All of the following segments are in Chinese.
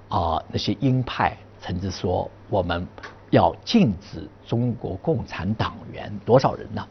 那些鹰派甚至说我们要禁止中国共产党员多少人呢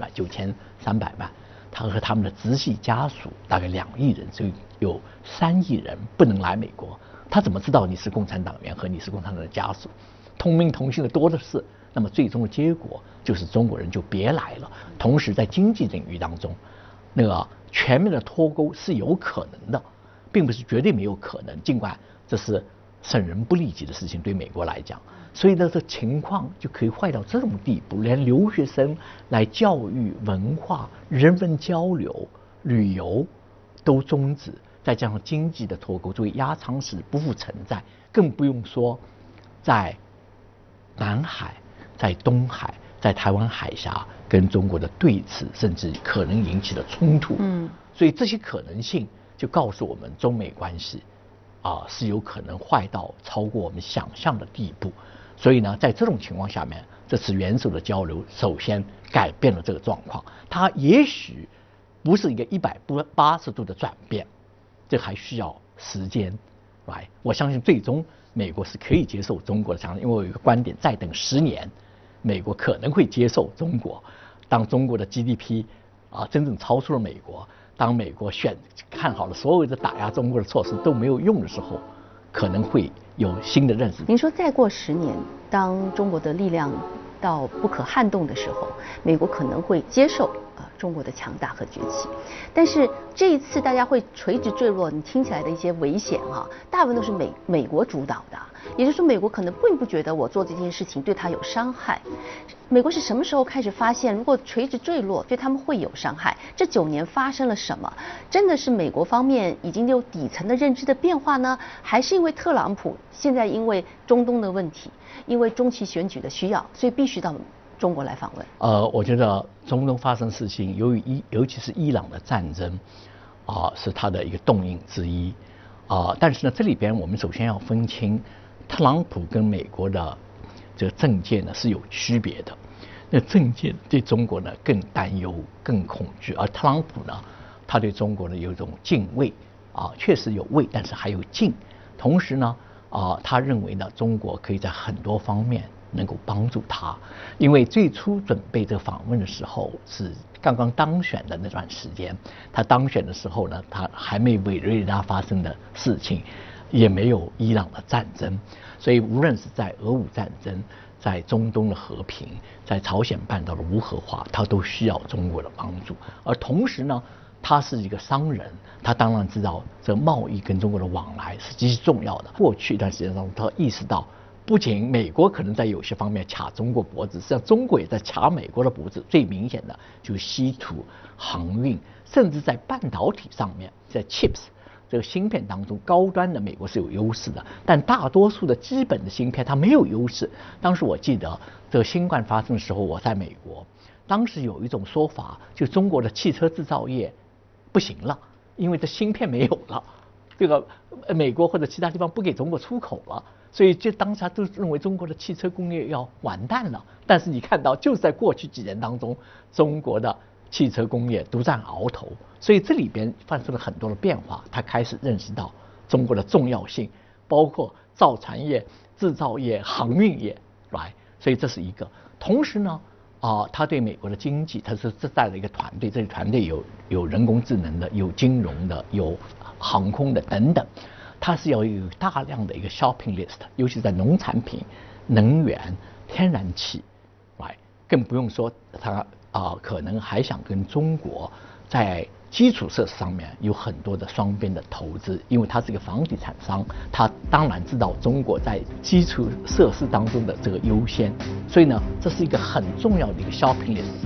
？9300万，他和他们的直系家属大概2亿人，所以有3亿人不能来美国。他怎么知道你是共产党员和你是共产党的家属？同名同姓的多的是。那么最终的结果就是中国人就别来了。同时在经济领域当中，那个全面的脱钩是有可能的，并不是绝对没有可能。尽管这是损人不利己的事情，对美国来讲，所以呢，这情况就可以坏到这种地步，连留学生来教育、文化、人文交流、旅游都终止，再加上经济的脱钩，作为压舱石不复存在，更不用说在南海、在东海、在台湾海峡跟中国的对峙，甚至可能引起的冲突。所以这些可能性就告诉我们，中美关系是有可能坏到超过我们想象的地步。所以呢，在这种情况下面，这次元首的交流首先改变了这个状况。它也许不是一个180度的转变，这还需要时间。我相信最终美国是可以接受中国的强，因为我有一个观点，再等10年，美国可能会接受中国。当中国的 GDP 真正超出了美国，当美国看好了所有的打压中国的措施都没有用的时候，可能会有新的认识。 您说再过10年，当中国的力量到不可撼动的时候，美国可能会接受中国的强大和崛起。但是这一次大家会垂直坠落，你听起来的一些危险大部分都是美国主导的，也就是说美国可能并不觉得我做这件事情对他有伤害。美国是什么时候开始发现，如果垂直坠落对他们会有伤害？这9年发生了什么？真的是美国方面已经有底层的认知的变化呢，还是因为特朗普现在因为中东的问题，因为中期选举的需要，所以必须到中国来访问？ 我觉得中东发生事情，尤其是伊朗的战争是它的一个动因之一但是呢，这里边我们首先要分清特朗普跟美国的这个政界呢是有区别的。那政界对中国呢更担忧、更恐惧，而特朗普呢，他对中国呢有一种敬畏确实有畏，但是还有敬。同时呢他认为呢，中国可以在很多方面能够帮助他。因为最初准备这个访问的时候是刚刚当选的那段时间，他当选的时候呢，他还没委内瑞拉发生的事情，也没有伊朗的战争，所以无论是在俄乌战争、在中东的和平、在朝鲜半岛的无核化，他都需要中国的帮助。而同时呢，他是一个商人，他当然知道这贸易跟中国的往来是极其重要的。过去一段时间当中，他意识到，不仅美国可能在有些方面卡中国脖子，实际上中国也在卡美国的脖子。最明显的就是稀土、航运，甚至在半导体上面，在 chips 这个芯片当中，高端的美国是有优势的，但大多数的基本的芯片它没有优势。当时我记得这个新冠发生的时候，我在美国，当时有一种说法，就中国的汽车制造业不行了，因为这芯片没有了，这个美国或者其他地方不给中国出口了，所以就当时都认为中国的汽车工业要完蛋了。但是你看到，就是在过去几年当中，中国的汽车工业独占鳌头，所以这里边发生了很多的变化。他开始认识到中国的重要性，包括造船业、制造业、航运业，所以这是一个。同时呢，他对美国的经济，他是带了一个团队，这个团队有人工智能的，有金融的，有航空的等等，它是要有大量的一个 shopping list， 尤其在农产品、能源、天然气，更不用说他可能还想跟中国在基础设施上面有很多的双边的投资，因为他是一个房地产商，他当然知道中国在基础设施当中的这个优先，所以呢，这是一个很重要的一个 shopping list。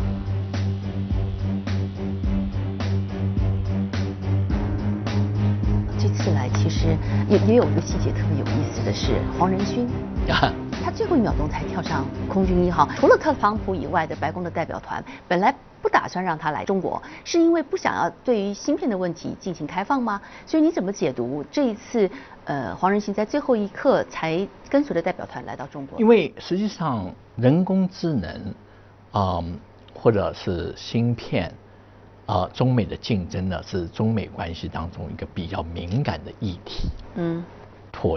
这次来其实也有一个细节特别有意思的是，黄仁勋他最后1秒钟才跳上空军1号。除了特朗普以外的白宫的代表团，本来不打算让他来中国，是因为不想要对于芯片的问题进行开放吗？所以你怎么解读这一次黄仁勋在最后一刻才跟随着代表团来到中国？ 因为实际上人工智能或者是芯片中美的竞争呢，是中美关系当中一个比较敏感的议题。